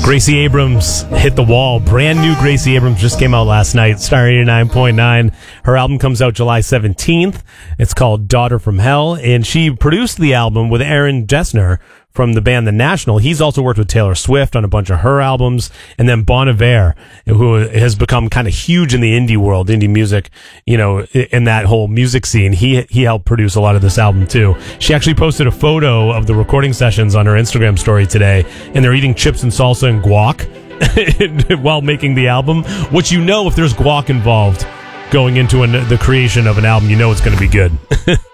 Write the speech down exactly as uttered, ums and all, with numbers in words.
Gracie Abrams hit the wall. Brand new Gracie Abrams just came out last night. Star eighty-nine point nine. Her album comes out July seventeenth. It's called Daughter from Hell, and she produced the album with Aaron Dessner from the band The National. He's also worked with Taylor Swift on a bunch of her albums, and then Bon Iver, who has become kind of huge in the indie world, indie music, you know, in that whole music scene. He he helped produce a lot of this album too. She actually posted a photo of the recording sessions on her Instagram story today, and they're eating chips and salsa and guac while making the album, which, you know, if there's guac involved going into an, the creation of an album, you know it's going to be good.